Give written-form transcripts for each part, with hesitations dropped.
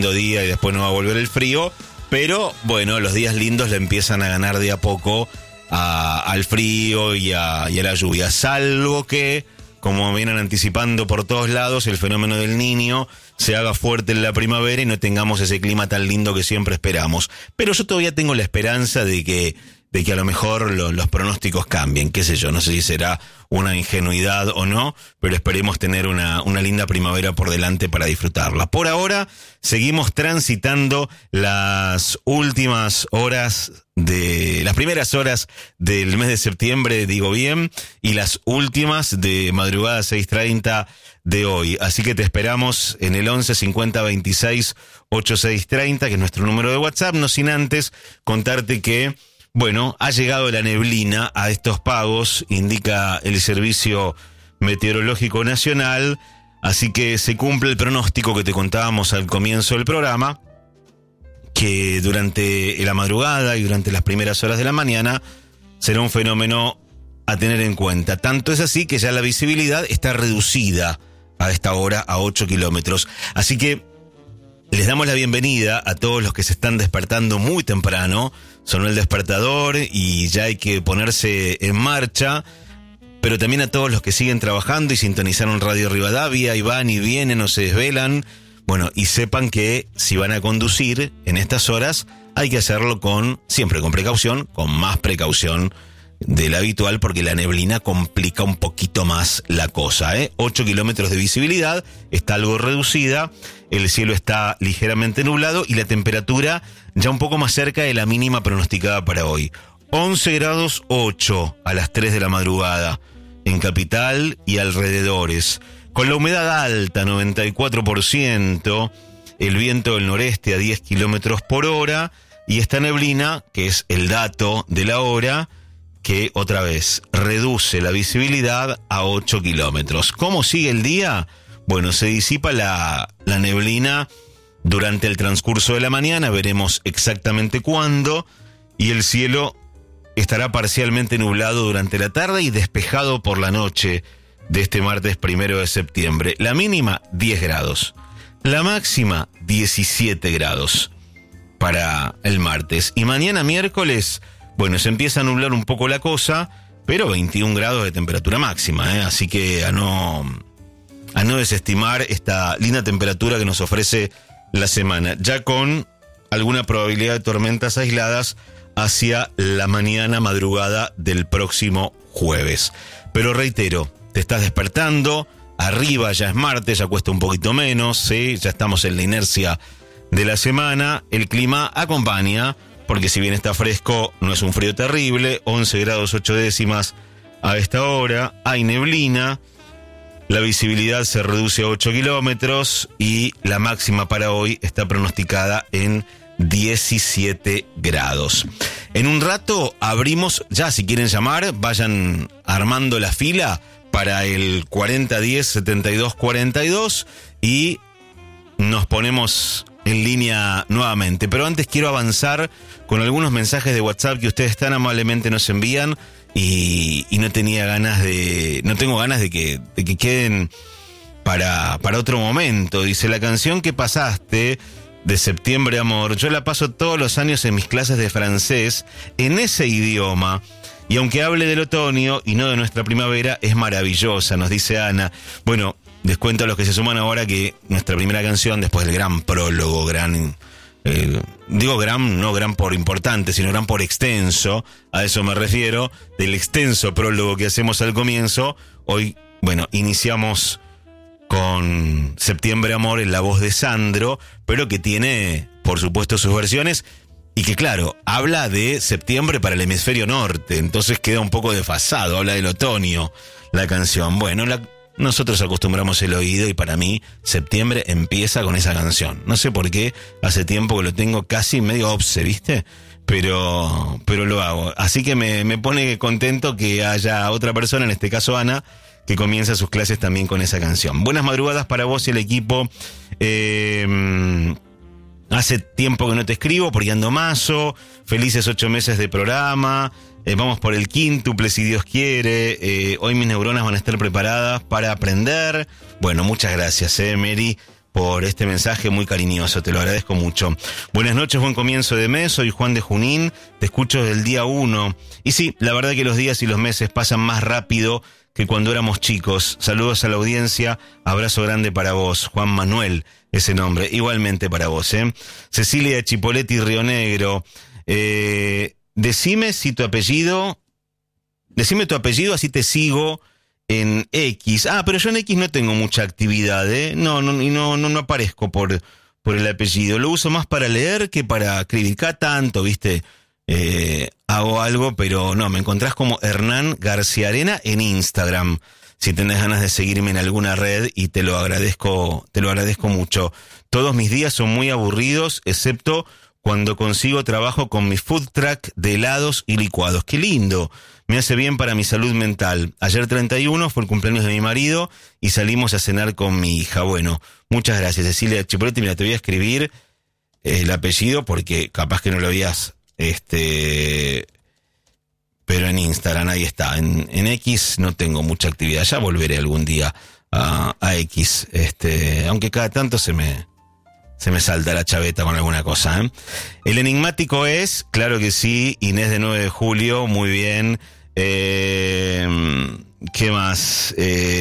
día y después no va a volver el frío, pero bueno, los días lindos le empiezan a ganar de a poco al frío y a la lluvia, salvo que, como vienen anticipando por todos lados, el fenómeno del Niño se haga fuerte en la primavera y no tengamos ese clima tan lindo que siempre esperamos. Pero yo todavía tengo la esperanza de que a lo mejor los pronósticos cambien, qué sé yo, no sé si será una ingenuidad o no, pero esperemos tener una linda primavera por delante para disfrutarla. Por ahora, seguimos transitando las últimas horas las primeras horas del mes de septiembre, digo bien, y las últimas de madrugada 6:30 de hoy. Así que te esperamos en el 11 50 26 8630, que es nuestro número de WhatsApp, no sin antes contarte que, bueno, ha llegado la neblina a estos pagos, indica el Servicio Meteorológico Nacional, así que se cumple el pronóstico que te contábamos al comienzo del programa, que durante la madrugada y durante las primeras horas de la mañana será un fenómeno a tener en cuenta. Tanto es así que ya la visibilidad está reducida a esta hora a 8 kilómetros. Así que les damos la bienvenida a todos los que se están despertando muy temprano. Sonó el despertador y ya hay que ponerse en marcha, pero también a todos los que siguen trabajando y sintonizaron Radio Rivadavia y van y vienen o se desvelan. Bueno, y sepan que si van a conducir en estas horas, hay que hacerlo siempre con precaución, con más precaución de la habitual, porque la neblina complica un poquito más la cosa, 8 kilómetros de visibilidad, está algo reducida, el cielo está ligeramente nublado y la temperatura ya un poco más cerca de la mínima pronosticada para hoy. 11 grados 8 a las 3 de la madrugada en Capital y alrededores. Con la humedad alta, 94%, el viento del noreste a 10 kilómetros por hora y esta neblina, que es el dato de la hora, que otra vez reduce la visibilidad a 8 kilómetros. ¿Cómo sigue el día? Bueno, se disipa la neblina durante el transcurso de la mañana, veremos exactamente cuándo, y el cielo estará parcialmente nublado durante la tarde y despejado por la noche de este martes 1 de septiembre. La mínima, 10 grados. La máxima, 17 grados para el martes. Y mañana miércoles, bueno, se empieza a nublar un poco la cosa, pero 21 grados de temperatura máxima, Así que a no desestimar esta linda temperatura que nos ofrece la semana, ya con alguna probabilidad de tormentas aisladas hacia la madrugada del próximo jueves. Pero reitero, te estás despertando, arriba ya es martes, ya cuesta un poquito menos, ¿sí? Ya estamos en la inercia de la semana, el clima acompaña, porque si bien está fresco, no es un frío terrible, 11 grados 8 décimas a esta hora, hay neblina, la visibilidad se reduce a 8 kilómetros y la máxima para hoy está pronosticada en 17 grados. En un rato abrimos, ya si quieren llamar, vayan armando la fila para el 4010-7242 y nos ponemos en línea nuevamente. Pero antes quiero avanzar con algunos mensajes de WhatsApp que ustedes tan amablemente nos envían y no tengo ganas de que queden para otro momento. Dice: la canción que pasaste de Septiembre Amor, yo la paso todos los años en mis clases de francés en ese idioma, y aunque hable del otoño y no de nuestra primavera, es maravillosa, nos dice Ana. Bueno, les cuento a los que se suman ahora que nuestra primera canción, después del gran prólogo, digo gran, no gran por importante, sino gran por extenso, a eso me refiero, del extenso prólogo que hacemos al comienzo, hoy, bueno, iniciamos con Septiembre Amor en la voz de Sandro, pero que tiene, por supuesto, sus versiones, y que, claro, habla de septiembre para el hemisferio norte, entonces queda un poco desfasado, habla del otoño la canción. Bueno, nosotros acostumbramos el oído y para mí septiembre empieza con esa canción. No sé por qué, hace tiempo que lo tengo casi medio obse, ¿viste? Pero lo hago. Así que me pone contento que haya otra persona, en este caso Ana, que comienza sus clases también con esa canción. Buenas madrugadas para vos y el equipo. Hace tiempo que no te escribo porque ando mazo. Felices 8 meses de programa. Vamos por el quíntuple si Dios quiere. Hoy mis neuronas van a estar preparadas para aprender. Bueno, muchas gracias, Mary, por este mensaje muy cariñoso, te lo agradezco mucho. Buenas noches, buen comienzo de mes, soy Juan de Junín, te escucho desde el día 1. Y sí, la verdad que los días y los meses pasan más rápido que cuando éramos chicos. Saludos a la audiencia, abrazo grande para vos, Juan Manuel, ese nombre, igualmente para vos, ¿eh? Cecilia de Chipoleti, Río Negro, decime tu apellido, así te sigo en X. Pero yo en X no tengo mucha actividad, ¿eh? No aparezco por el apellido. Lo uso más para leer que para escribir. Cada tanto, ¿viste? Hago algo, pero no, me encontrás como Hernán García Arena en Instagram. Si tenés ganas de seguirme en alguna red, y te lo agradezco mucho. Todos mis días son muy aburridos, excepto cuando consigo trabajo con mi food truck de helados y licuados. ¡Qué lindo! Me hace bien para mi salud mental. Ayer 31 fue el cumpleaños de mi marido y salimos a cenar con mi hija. Bueno, muchas gracias, Cecilia Chipoletti. Mira, te voy a escribir el apellido porque capaz que no lo habías, pero en Instagram ahí está. En X no tengo mucha actividad. Ya volveré algún día a X, aunque cada tanto se me salta la chaveta con alguna cosa, ¿eh? El enigmático es, claro que sí, Inés de 9 de julio, muy bien. ¿Qué más?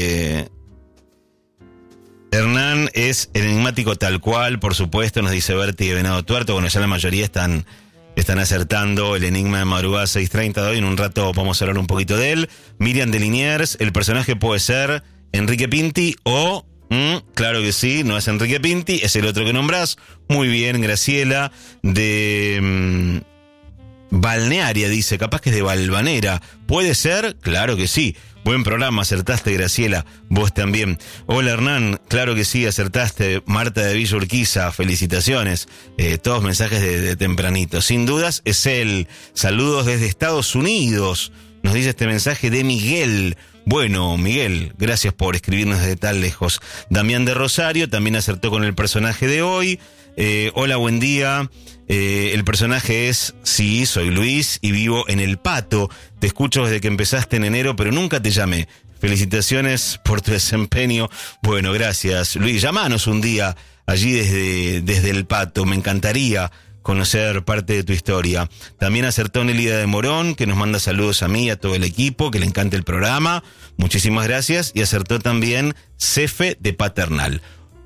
Hernán es enigmático tal cual, por supuesto, nos dice Berti de Venado Tuerto. Bueno, ya la mayoría están acertando el enigma de madrugada 6:30 de hoy. En un rato vamos a hablar un poquito de él. Miriam de Liniers, el personaje puede ser Enrique Pinti o... claro que sí, no es Enrique Pinti, es el otro que nombrás. Muy bien, Graciela de Balnearia dice, capaz que es de Valvanera. ¿Puede ser? Claro que sí. Buen programa, acertaste, Graciela, vos también. Hola, Hernán, claro que sí, acertaste. Marta de Villa Urquiza, felicitaciones. Todos mensajes de tempranito. Sin dudas es él. Saludos desde Estados Unidos. Nos dice este mensaje de Miguel. Bueno, Miguel, gracias por escribirnos desde tan lejos. Damián de Rosario también acertó con el personaje de hoy. Hola, buen día. El personaje es, sí, soy Luis y vivo en El Pato. Te escucho desde que empezaste en enero, pero nunca te llamé. Felicitaciones por tu desempeño. Bueno, gracias, Luis. Llamanos un día allí desde El Pato. Me encantaría conocer parte de tu historia. También acertó Nelida de Morón, que nos manda saludos a mí y a todo el equipo, que le encanta el programa. Muchísimas gracias. Y acertó también Cefe de Paternal.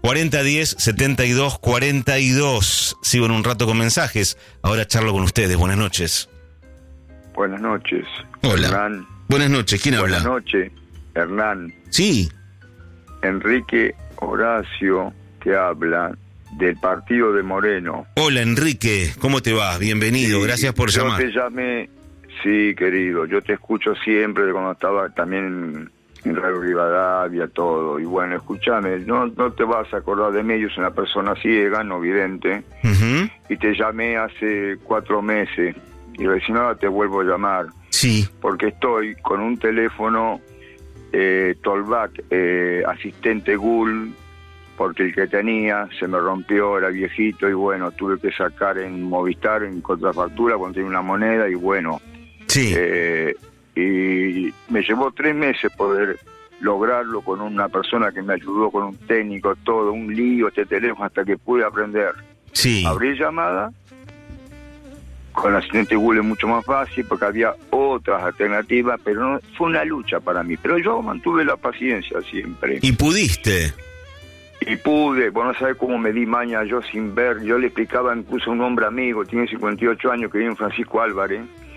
4010-7242. Sigo en un rato con mensajes. Ahora charlo con ustedes. Buenas noches. Buenas noches. Hola. Hernán. Buenas noches. ¿Quién habla? Buenas noches, Hernán. Sí. Enrique Horacio, que habla del partido de Moreno. Hola, Enrique. ¿Cómo te va? Bienvenido. Sí, gracias por llamar. Yo te llamé. Sí, querido. Yo te escucho siempre de cuando estaba también en Radio Rivadavia, todo. Y bueno, escúchame, no te vas a acordar de mí, yo soy una persona ciega, no vidente, y te llamé hace 4 meses, y recién ahora te vuelvo a llamar. Sí. Porque estoy con un teléfono Tollback, asistente Google, porque el que tenía se me rompió, era viejito, y bueno, tuve que sacar en Movistar, en contrafactura, cuando tenía una moneda, y bueno... Sí. Y me llevó 3 meses poder lograrlo con una persona que me ayudó, con un técnico, todo, un lío este teléfono hasta que pude aprender. Sí. Abrí llamada, con asistente Google es mucho más fácil porque había otras alternativas, pero no, fue una lucha para mí. Pero yo mantuve la paciencia siempre. ¿Y pudiste? Y pude, vos no sabés cómo me di maña yo sin ver. Yo le explicaba incluso a un hombre amigo, tiene 58 años, que vive en Francisco Álvarez,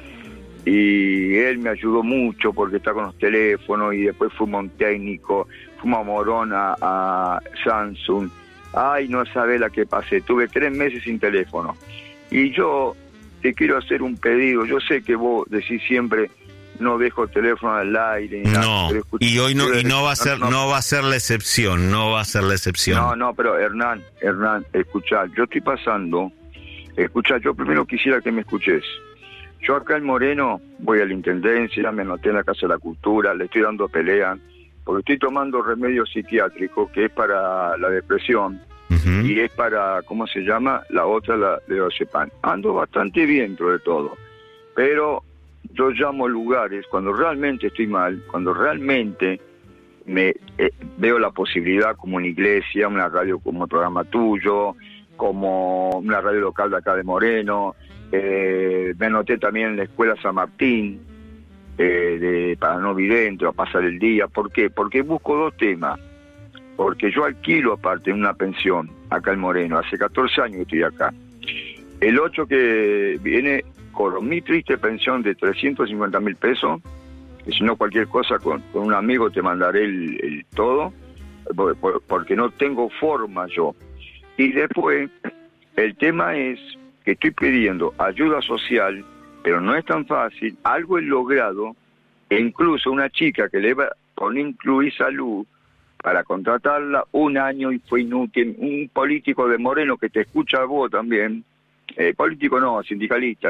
y él me ayudó mucho porque está con los teléfonos, y después fuimos a un técnico, fuimos a Morón, a Samsung. Ay, no sabés la que pasé, tuve 3 meses sin teléfono. Y yo te quiero hacer un pedido, yo sé que vos decís siempre, no dejo el teléfono al aire. Ni no, nada, y hoy no, y no va a ser, no va a ser la excepción, no va a ser la excepción. No, pero Hernán, escuchá, yo estoy pasando, escuchá, yo primero quisiera que me escuches. Yo acá en Moreno voy a la Intendencia, me anoté en la Casa de la Cultura, le estoy dando pelea, porque estoy tomando remedio psiquiátrico, que es para la depresión, y es para, ¿cómo se llama? La otra, la de Ocepan. Ando bastante bien dentro de todo, pero yo llamo lugares cuando realmente estoy mal, cuando realmente veo la posibilidad como una iglesia, una radio como el programa tuyo, como una radio local de acá de Moreno. Me anoté también en la escuela San Martín, para no vidente, a pasar el día. ¿Por qué? Porque busco dos temas. Porque yo alquilo aparte en una pensión acá en Moreno, hace 14 años que estoy acá. El 8 que viene con mi triste pensión de 350.000 pesos, y si no cualquier cosa con un amigo te mandaré el todo, porque no tengo forma yo. Y después el tema es que estoy pidiendo ayuda social, pero no es tan fácil. Algo he logrado, e incluso una chica que le va con incluir salud para contratarla un año y fue inútil. Un político de Moreno que te escucha a vos también, político no, sindicalista,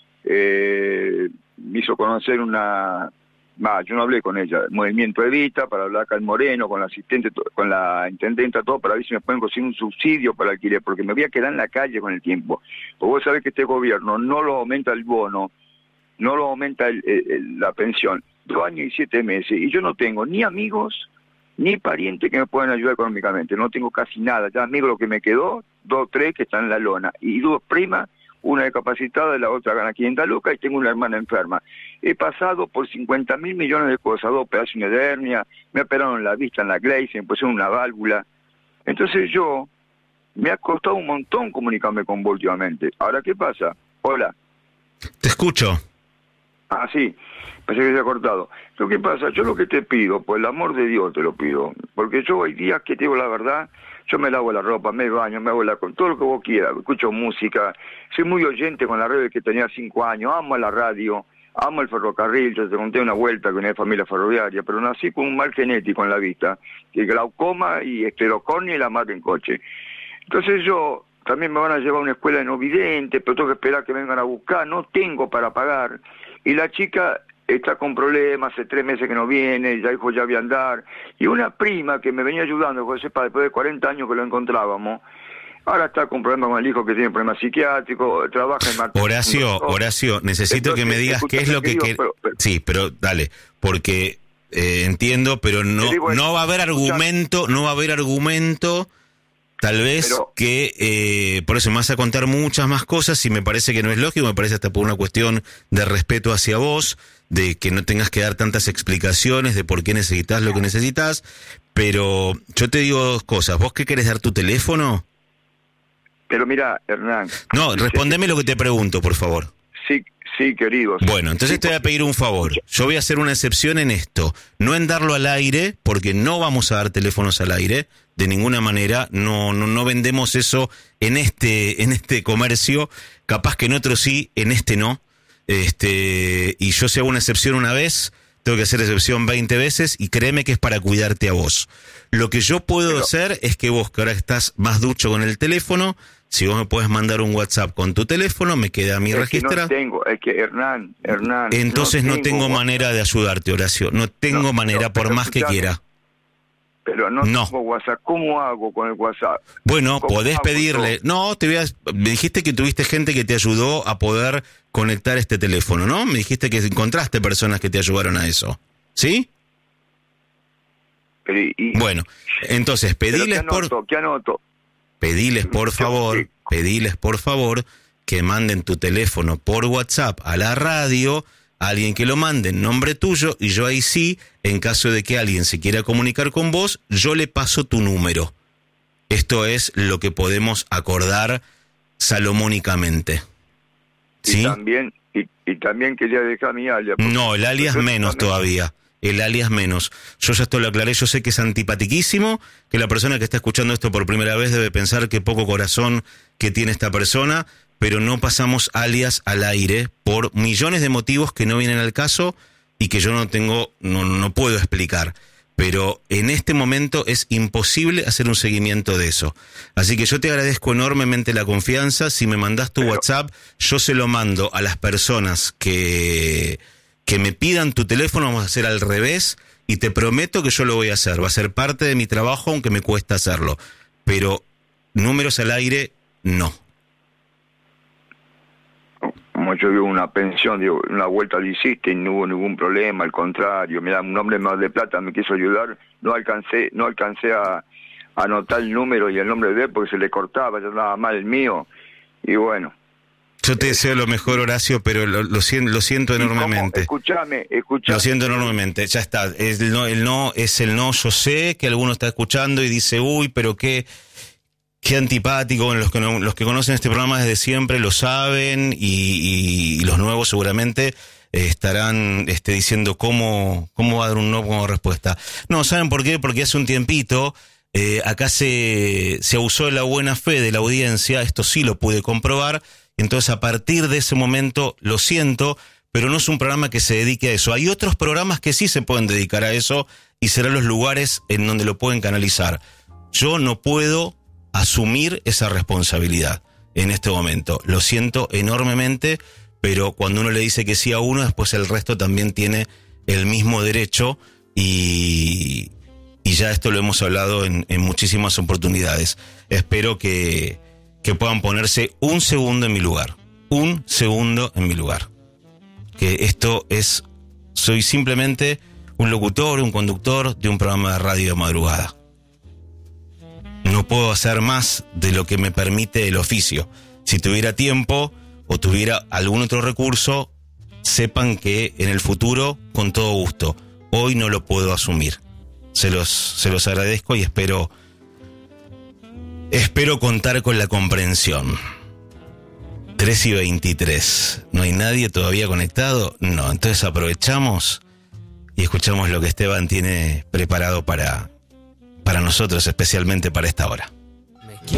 me hizo conocer yo no hablé con ella, Movimiento Evita, para hablar acá en Moreno, con la asistente, con la intendenta, todo, para ver si me pueden conseguir un subsidio para alquiler, porque me voy a quedar en la calle con el tiempo. Porque vos sabés que este gobierno no lo aumenta el bono, no lo aumenta la pensión, 2 años y 7 meses, y yo no tengo ni amigos, ni parientes que me puedan ayudar económicamente, no tengo casi nada, ya amigos lo que me quedó, 2 o 3 que están en la lona, y 2 primas, una discapacitada, la otra gana 500 lucas, y tengo una hermana enferma. He pasado por 50.000 millones de cosas, 2 operaciones de hernia, me operaron la vista en la Gleice, me pusieron una válvula. Entonces me ha costado un montón comunicarme con vos últimamente. Ahora, ¿qué pasa? Hola. Te escucho. Ah, sí, pensé que se ha cortado. Lo que pasa, yo lo que te pido, por el amor de Dios te lo pido, porque yo hay días que te digo la verdad, yo me lavo la ropa, me baño, me hago con todo lo que vos quieras, escucho música, soy muy oyente con la radio que tenía 5 años, amo la radio, amo el ferrocarril, yo te conté una vuelta que venía de familia ferroviaria, pero nací con un mal genético en la vista, que glaucoma y esclerocornia y la madre en coche. Entonces también me van a llevar a una escuela de no vidente, pero tengo que esperar que me vengan a buscar, no tengo para pagar, y la chica está con problemas, hace 3 meses que no viene, ya dijo ya voy a andar, y una prima que me venía ayudando, porque sepa, después de 40 años que lo encontrábamos, ahora está con problemas con el hijo que tiene problemas psiquiátricos, trabaja en Martín. Horacio, necesito entonces, que me digas qué es lo que... Sí, pero dale, porque entiendo, pero no va a haber argumento, tal vez que por eso me vas a contar muchas más cosas y me parece que no es lógico, me parece hasta por una cuestión de respeto hacia vos, de que no tengas que dar tantas explicaciones de por qué necesitas lo que necesitas, pero yo te digo 2 cosas. ¿Vos qué querés dar tu teléfono? Pero mira, Hernán... No, respondeme lo que te pregunto, por favor. Sí, querido. Bueno, entonces te voy a pedir un favor. Yo voy a hacer una excepción en esto. No en darlo al aire, porque no vamos a dar teléfonos al aire, de ninguna manera. No vendemos eso en este comercio. Capaz que en otro sí, en este no. Y yo si hago una excepción una vez, tengo que hacer excepción 20 veces, y créeme que es para cuidarte a vos. Lo que yo puedo hacer es que vos, que ahora estás más ducho con el teléfono, si vos me podés mandar un WhatsApp con tu teléfono, me queda mi registro. No tengo, es que Hernán. Entonces no tengo manera de ayudarte, Horacio. No tengo manera, por más que quiera. Pero no tengo WhatsApp. ¿Cómo hago con el WhatsApp? Bueno, podés pedirle. No, me dijiste que tuviste gente que te ayudó a poder conectar este teléfono, ¿no? Me dijiste que encontraste personas que te ayudaron a eso. ¿Sí? Bueno, entonces pediles ¿Qué anoto? Pediles por favor que manden tu teléfono por WhatsApp a la radio, a alguien que lo mande en nombre tuyo, y yo ahí sí, en caso de que alguien se quiera comunicar con vos, yo le paso tu número. Esto es lo que podemos acordar salomónicamente. ¿Sí? Y también quería dejar mi alias. No, el alias menos todavía. El alias menos. Yo ya esto lo aclaré, yo sé que es antipatiquísimo, que la persona que está escuchando esto por primera vez debe pensar que poco corazón que tiene esta persona, pero no pasamos alias al aire por millones de motivos que no vienen al caso y que yo no puedo explicar. Pero en este momento es imposible hacer un seguimiento de eso. Así que yo te agradezco enormemente la confianza. Si me mandás tu WhatsApp, yo se lo mando a las personas que me pidan tu teléfono. Vamos a hacer al revés, y te prometo que yo lo voy a hacer. Va a ser parte de mi trabajo, aunque me cuesta hacerlo. Pero números al aire, no. Como yo digo una pensión, digo, una vuelta le hiciste y no hubo ningún problema, al contrario, mira, un hombre más de Plata me quiso ayudar, no alcancé a anotar el número y el nombre de él porque se le cortaba, ya andaba mal el mío, y bueno. Yo te deseo lo mejor, Horacio, pero lo siento enormemente. Escuchame. Lo siento enormemente, ya está. El no es el no. Yo sé que alguno está escuchando y dice, uy, pero qué antipático. Bueno, los que conocen este programa desde siempre lo saben y los nuevos seguramente estarán diciendo cómo va a dar un no como respuesta. No, ¿saben por qué? Porque hace un tiempito acá se abusó de la buena fe de la audiencia, esto sí lo pude comprobar. Entonces, a partir de ese momento, lo siento, pero no es un programa que se dedique a eso. Hay otros programas que sí se pueden dedicar a eso y serán los lugares en donde lo pueden canalizar. Yo no puedo asumir esa responsabilidad en este momento. Lo siento enormemente, pero cuando uno le dice que sí a uno, después el resto también tiene el mismo derecho y ya esto lo hemos hablado en muchísimas oportunidades. Espero que puedan ponerse un segundo en mi lugar. Un segundo en mi lugar. Que soy simplemente un locutor, un conductor de un programa de radio de madrugada. No puedo hacer más de lo que me permite el oficio. Si tuviera tiempo o tuviera algún otro recurso, sepan que en el futuro, con todo gusto. Hoy no lo puedo asumir. Se los agradezco y espero contar con la comprensión. 3:23. ¿No hay nadie todavía conectado? No, entonces aprovechamos y escuchamos lo que Esteban tiene preparado para nosotros, especialmente para esta hora.